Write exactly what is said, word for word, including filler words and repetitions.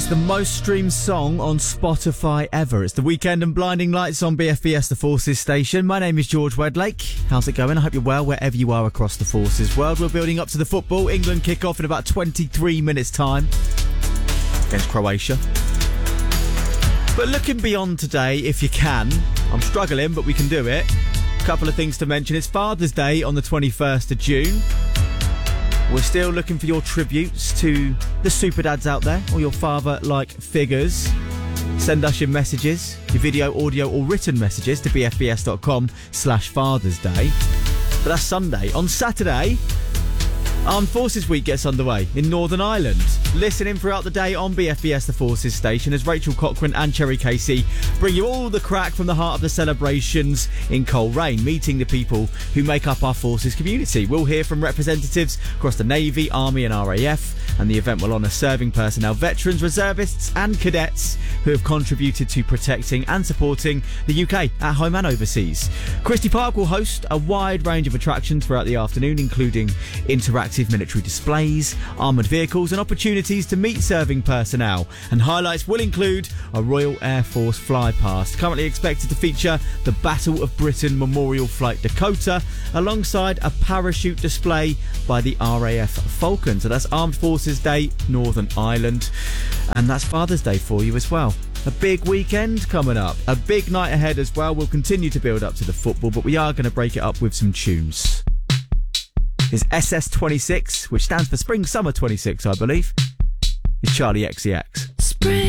the most streamed song on Spotify ever. It's The Weekend and Blinding Lights on B F B S, the Forces station. My name is George Wedlake. How's it going? I hope you're well wherever you are across the Forces world. We're building up to the football. England kick off in about twenty-three minutes time against Croatia. But looking beyond today, if you can, I'm struggling, but we can do it. A couple of things to mention. It's Father's Day on the twenty-first of June. We're still looking for your tributes to the super dads out there, or your father-like figures. Send us your messages, your video, audio or written messages to bfbs.com slash Father's Day. But that's Sunday. On Saturday, Armed Forces Week gets underway in Northern Ireland. Listen in throughout the day on B F B S, the Forces station, as Rachel Cochran and Cherry Casey bring you all the crack from the heart of the celebrations in Coleraine, meeting the people who make up our Forces community. We'll hear from representatives across the Navy, Army and R A F, and the event will honour serving personnel, veterans, reservists and cadets who have contributed to protecting and supporting the U K at home and overseas. Christie Park will host a wide range of attractions throughout the afternoon, including interactive military displays, armoured vehicles and opportunities to meet serving personnel. And highlights will include a Royal Air Force fly past, currently expected to feature the Battle of Britain Memorial Flight Dakota, alongside a parachute display by the R A F Falcon. So that's Armed Forces Day, Northern Ireland. And that's Father's Day for you as well. A big weekend coming up, a big night ahead as well. We'll continue to build up to the football, but we are going to break it up with some tunes. Is S S twenty-six, which stands for Spring Summer twenty-six, I believe. It's Charlie X C X. Spring.